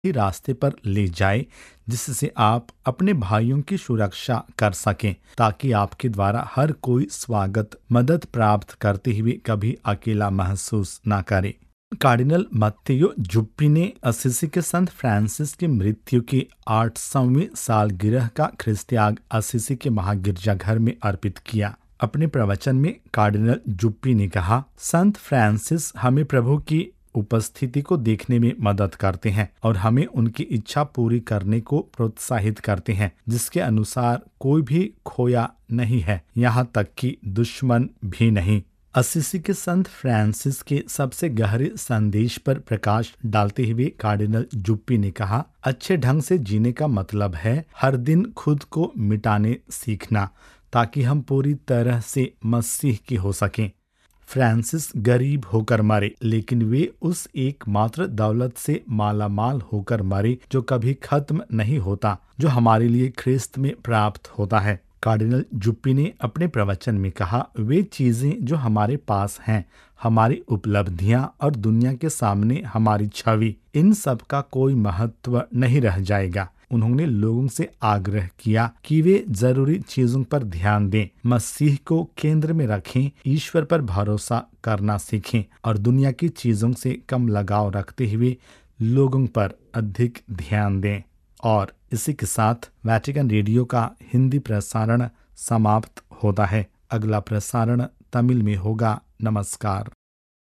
ही रास्ते पर ले जाए जिससे आप अपने भाइयों की सुरक्षा कर सकें, ताकि आपके द्वारा हर कोई स्वागत मदद प्राप्त करते हुए कभी अकेला महसूस ना करे। कार्डिनल मत्तेयो जुप्पी ने असिसी के संत फ्रांसिस की मृत्यु की 800वीं सालगिरह का ख्रिस्त्याग असिसी के महागिरजाघर में अर्पित किया। अपने प्रवचन में कार्डिनल जुप्पी ने कहा, संत फ्रांसिस हमें प्रभु की उपस्थिति को देखने में मदद करते हैं और हमें उनकी इच्छा पूरी करने को प्रोत्साहित करते हैं, जिसके अनुसार कोई भी खोया नहीं है, यहाँ तक कि दुश्मन भी नहीं। असिसी के संत फ्रांसिस के सबसे गहरे संदेश पर प्रकाश डालते हुए कार्डिनल जुप्पी ने कहा, अच्छे ढंग से जीने का मतलब है हर दिन खुद को मिटाने सीखना, ताकि हम पूरी तरह से मसीह की हो सकें। फ्रांसिस गरीब होकर मरे, लेकिन वे उस एकमात्र दौलत से मालामाल होकर मरे जो कभी खत्म नहीं होता, जो हमारे लिए ख्रिस्त में प्राप्त होता है। कार्डिनल जुप्पी ने अपने प्रवचन में कहा, वे चीजें जो हमारे पास हैं, हमारी उपलब्धियां और दुनिया के सामने हमारी छवि, इन सब का कोई महत्व नहीं रह जाएगा। उन्होंने लोगों से आग्रह किया कि वे जरूरी चीजों पर ध्यान दें, मसीह को केंद्र में रखें, ईश्वर पर भरोसा करना सीखें और दुनिया की चीजों से कम लगाव रखते हुए लोगों पर अधिक ध्यान दें। और इसी के साथ वैटिकन रेडियो का हिंदी प्रसारण समाप्त होता है। अगला प्रसारण तमिल में होगा। नमस्कार।